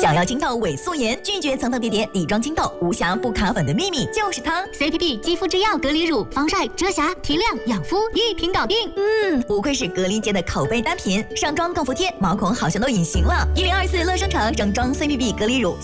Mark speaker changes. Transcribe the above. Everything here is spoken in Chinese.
Speaker 1: 想要惊到伪素颜，拒绝层层叠叠底妆惊痘，无瑕不卡粉的秘密就是它。
Speaker 2: CPB 肌肤之钥隔离乳，防晒、遮瑕、提亮、养肤，一瓶搞定。
Speaker 1: 不愧是隔离界的口碑单品，上妆更服帖，毛孔好像都隐形了。1024乐生城整装 CPB 隔离乳。